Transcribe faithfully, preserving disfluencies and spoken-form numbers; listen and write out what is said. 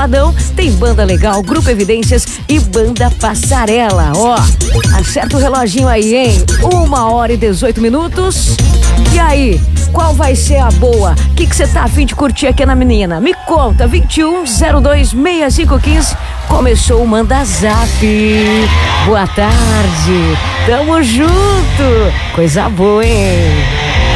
sabadão tem Banda Legal, Grupo Evidências e Banda Passarela. Ó, acerta o reloginho aí, hein? Uma hora e dezoito minutos. E aí, qual vai ser a boa? O que você tá a fim de curtir aqui na menina? Me conta, vinte e um, zero dois, sessenta e cinco quinze. Começou o Manda Zap. Boa tarde. Tamo junto. Coisa boa, hein?